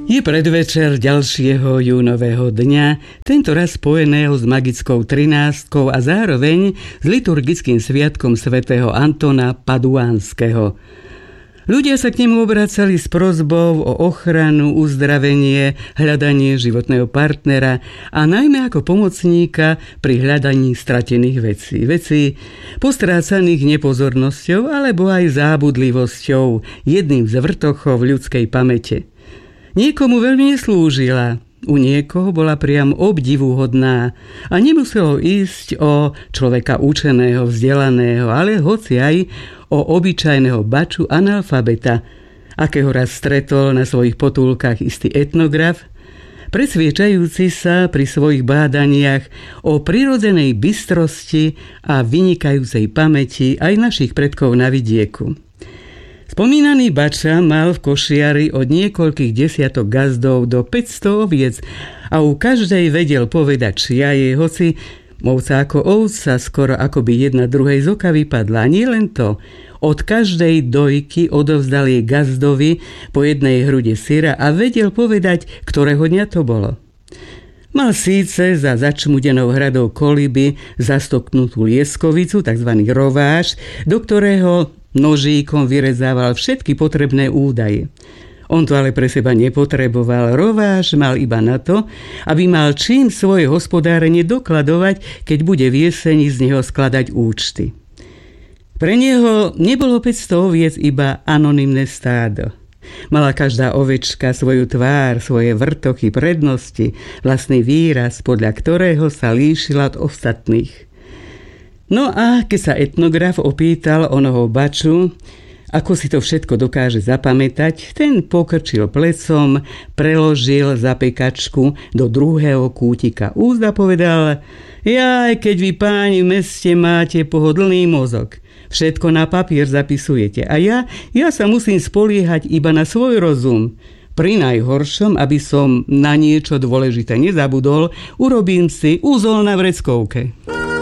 Je predvečer ďalšieho júnového dňa, tento raz spojeného s magickou 13 a zároveň s liturgickým sviatkom svätého Antona Paduánskeho. Ľudia sa k nemu obracali s prosbou o ochranu, uzdravenie, hľadanie životného partnera a najmä ako pomocníka pri hľadaní stratených vecí. Vecí postrácaných nepozornosťou alebo aj zábudlivosťou, jedným z vrtochov ľudskej pamäte. Niekomu veľmi neslúžila, u niekoho bola priam obdivuhodná a nemuselo ísť o človeka učeného, vzdelaného, ale hoci aj o obyčajného baču analfabeta, akého raz stretol na svojich potulkách istý etnograf, presviečajúci sa pri svojich bádaniach o prirodzenej bystrosti a vynikajúcej pamäti aj našich predkov na vidieku. Spomínaný bača mal v košiari od niekoľkých desiatok gazdov do 500 oviec a u každej vedel povedať, čia je, hoci movca ako ovca skoro akoby jedna druhej z oka vypadla. Nie len to, od každej dojky odovzdal jej gazdovi po jednej hrude syra a vedel povedať, ktorého dňa to bolo. Mal síce za začmudenou hradou koliby zastoknutú lieskovicu, tzv. Rováš, do ktorého nožíkom vyrezával všetky potrebné údaje. On to ale pre seba nepotreboval. Rováš mal iba na to, aby mal čím svoje hospodárenie dokladovať, keď bude v jeseni z neho skladať účty. Pre neho nebolo 500 oviec iba anonymné stádo. Mala každá ovečka svoju tvár, svoje vrtochy, prednosti, vlastný výraz, podľa ktorého sa líšila od ostatných. No a keď sa etnograf opýtal onoho baču, ako si to všetko dokáže zapamätať, ten pokrčil plecom, preložil zapekačku do druhého kútika úst a povedal: Jaj, keď vy páni v meste máte pohodlný mozog, všetko na papier zapisujete a ja sa musím spoliehať iba na svoj rozum. Pri najhoršom, aby som na niečo dôležité nezabudol, urobím si úzol na vreckovke.